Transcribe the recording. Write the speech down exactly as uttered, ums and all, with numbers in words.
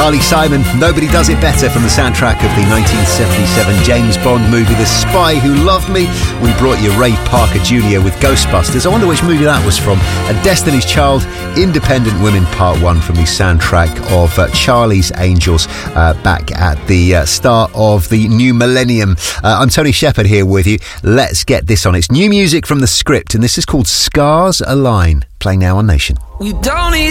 Carly Simon, Nobody Does It Better, from the soundtrack of the nineteen seventy-seven James Bond movie The Spy Who Loved Me. We brought you Ray Parker Junior with Ghostbusters. I wonder which movie that was from. A Destiny's Child, Independent Women Part one, from the soundtrack of uh, Charlie's Angels, uh, back at the uh, start of the new millennium. Uh, I'm Tony Shepherd here with you. Let's get this on. It's new music from The Script, and this is called Scars Align, playing now on Nation. We don't need